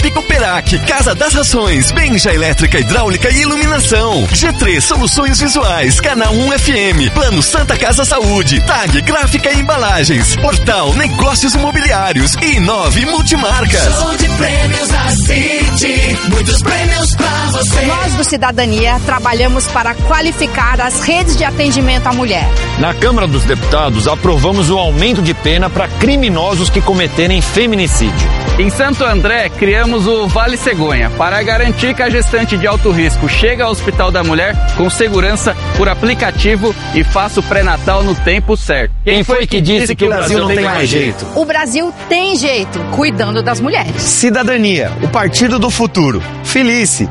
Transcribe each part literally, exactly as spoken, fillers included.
Top Cooperac, Casa das Rações, Benja Elétrica, Hidráulica e Iluminação, G três Soluções Visuais, Canal um F M, Plano Santa Casa Saúde, Tag Gráfica e Embalagens, Portal Negócios Imobiliários e Nove Multimarcas. Show de prêmios da City, muitos prêmios pra você. Nós do Cidadania trabalhamos para qualificar as redes de atendimento à mulher. Na Câmara dos Deputados, aprovamos o aumento de pena para criminosos que cometerem feminicídio. Em Santo André, criamos o Vale Cegonha para garantir que a gestante de alto risco chega ao Hospital da Mulher com segurança por aplicativo e faça o pré-natal no tempo certo. Quem foi que disse que o Brasil não tem mais jeito? O Brasil tem jeito, cuidando das mulheres. Cidadania, o partido do futuro. Felice.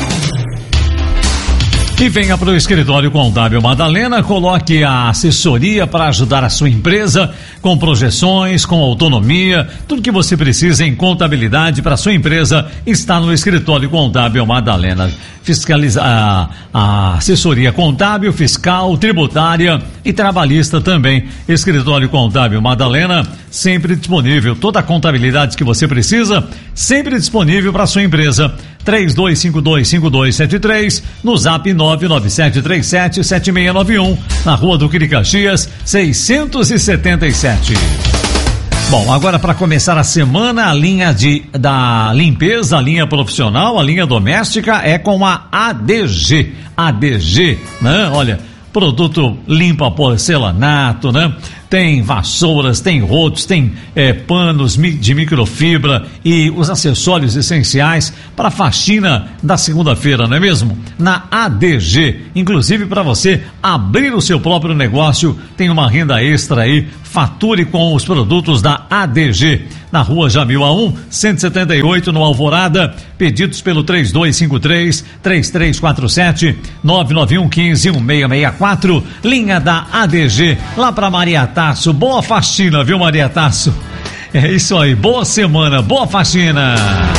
E venha para o escritório contábil Madalena, coloque a assessoria para ajudar a sua empresa com projeções, com autonomia, tudo que você precisa em contabilidade para a sua empresa está no escritório contábil Madalena. Fiscaliza a, a assessoria contábil, fiscal, tributária e trabalhista também. Escritório contábil Madalena, sempre disponível. Toda a contabilidade que você precisa, sempre disponível para a sua empresa. três dois cinco dois cinco dois sete três, no zap nove nove sete três sete sete seis nove um, na Rua do Quiricaxias, seiscentos e setenta e sete. Bom, agora para começar a semana, a linha de, da limpeza, a linha profissional, a linha doméstica é com a A D G. A D G, né? Olha, produto limpa porcelanato, né? Tem vassouras, tem rodos, tem é, panos de microfibra e os acessórios essenciais para a faxina da segunda-feira, não é mesmo? Na A D G, inclusive para você abrir o seu próprio negócio, tem uma renda extra aí, fature com os produtos da A D G. Na Rua Jamil A um, cento e setenta e oito, no Alvorada, pedidos pelo três dois cinco três, três três quatro sete, nove nove um um cinco, um seis seis quatro, linha da A D G, lá para Maria Tasso. Boa faxina, viu, Maria Tasso? É isso aí, boa semana, boa faxina.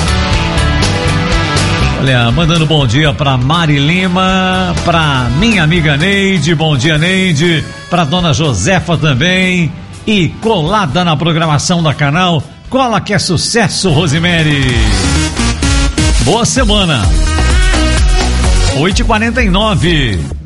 Olha, mandando bom dia pra Mari Lima, pra minha amiga Neide, bom dia Neide, pra dona Josefa também, e colada na programação da canal, cola que é sucesso, Rosemary. Boa semana. oito e quarenta e nove.